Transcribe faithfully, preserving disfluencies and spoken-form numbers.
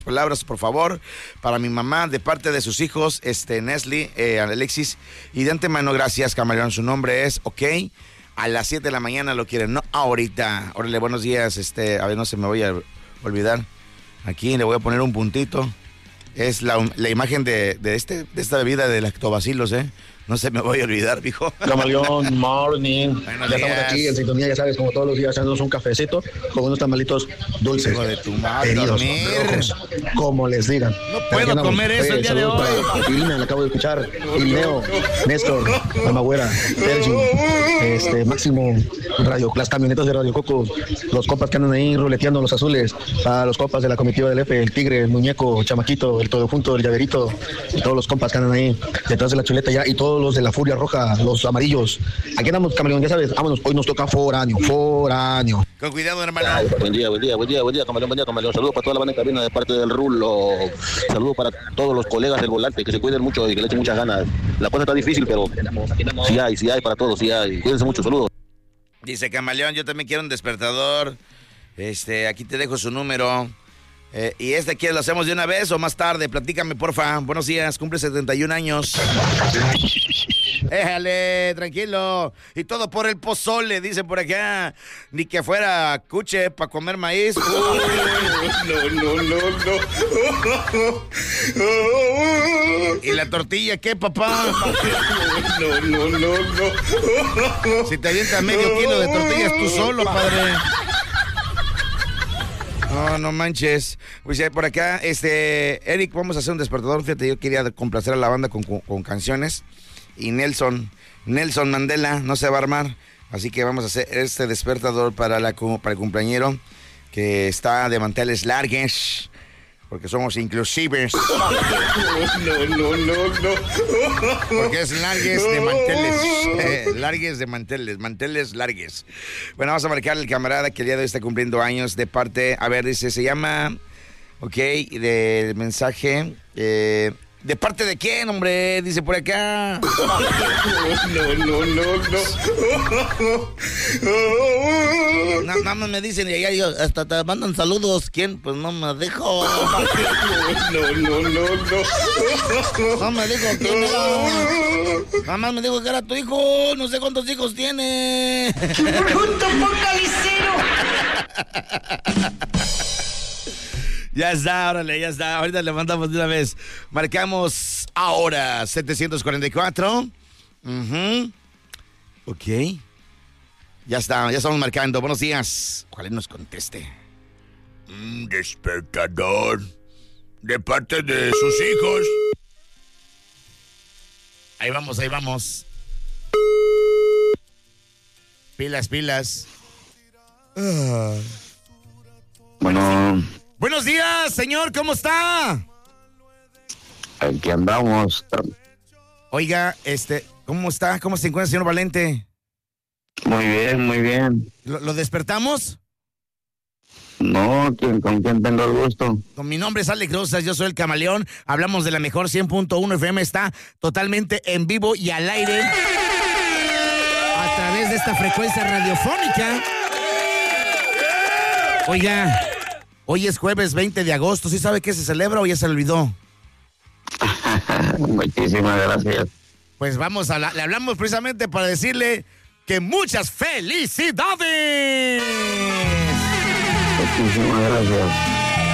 Palabras, por favor, para mi mamá, de parte de sus hijos, este, Nestle, eh, Alexis, y de antemano, gracias, Camaleón, su nombre es, ok, a las siete de la mañana lo quieren, no ahorita. Órale, buenos días, este, a ver, no se me voy a olvidar, aquí le voy a poner un puntito, es la, la imagen de, de, este, de esta bebida de lactobacilos, eh, no se me voy a olvidar, viejo. Camaleón, morning. Buenos ya días. Estamos aquí en sintonía, ya sabes, como todos los días, echándonos un cafecito con unos tamalitos dulces. Hijo de tu madre, heridos, dormir. rojos, como les digan. No puedo comer eso el día de hoy. Irina, la acabo de escuchar. Irineo, Néstor, Almagüera, Sergio, este, Máximo, Radio, las camionetas de Radio Coco, los compas que andan ahí ruleteando los azules, a los compas de la comitiva del F, el Tigre, el Muñeco, el Chamaquito, el Todo Junto, el Llaverito, y todos los compas que andan ahí detrás de la chuleta ya, y todos los de la Furia Roja, los amarillos. Aquí andamos, Camaleón, ya sabes, vámonos, hoy nos toca foráneo, foráneo. Con cuidado, hermano. Buen día, buen día, buen día, buen día, Camaleón, buen día, Camaleón. Saludos para toda la banda en cabina de parte del Rulo. Saludos para todos los colegas del volante, que se cuiden mucho y que le echen muchas ganas. La cosa está difícil, pero sí hay, sí hay para todos, sí hay. Cuídense mucho, saludos. Dice Camaleón, yo también quiero un despertador. Este, aquí te dejo su número. Eh, ¿Y este qué lo hacemos de una vez o más tarde? Platícame, porfa. Buenos días, cumple setenta y un años. Déjale, tranquilo. Y todo por el pozole, dice por acá. Ni que fuera cuche para comer maíz. Uh. No, no, no, no. ¿Y la tortilla qué, papá? No, no, no, no. Si te avientas medio kilo de tortillas tú solo, padre. No, no manches. Pues por acá, este, Eric, vamos a hacer un despertador. Fíjate, yo quería complacer a la banda con, con, con canciones. Y Nelson, Nelson Mandela no se va a armar. Así que vamos a hacer este despertador para, la, para el cumpleañero que está de manteles largues. Porque somos inclusives. No, no, no, no. Porque es largues de manteles. Eh, largues de manteles, manteles largues. Bueno, vamos a marcar al camarada que el día de hoy está cumpliendo años de parte... A ver, dice, se llama... Ok, del mensaje... Eh, ¿de parte de quién, hombre? Dice por acá. No, no, no, no. Nada más me dicen y allá digo, hasta te mandan saludos. ¿Quién? Pues no me dijo. No, no, no, no. No me dijo quién era. Nada más me dijo que era tu hijo. No sé cuántos hijos tiene. ¡Bruto focalicero! Ya está, órale, ya está. Ahorita le mandamos de una vez. Marcamos ahora setecientos cuarenta y cuatro. Uh-huh. Ok. Ya está, ya estamos marcando. Buenos días. Ojalá nos conteste. Un despertador de parte de sus hijos. Ahí vamos, ahí vamos. Pilas, pilas. Uh. Bueno, Buenos días, señor, ¿cómo está? aquí andamos. Oiga, este, ¿cómo está? ¿Cómo se encuentra, señor Valente? Muy bien, muy bien. ¿Lo, lo despertamos? No, ¿quién, ¿con quién tengo el gusto? Con mi nombre es Alex Rosas, yo soy el Camaleón. Hablamos de la mejor cien punto uno F M, está totalmente en vivo y al aire a través de esta frecuencia radiofónica. Oiga, hoy es jueves veinte de agosto, ¿sí sabe qué se celebra o ya se le olvidó? Muchísimas gracias. Pues vamos a la, le hablamos precisamente para decirle que muchas felicidades. Muchísimas gracias.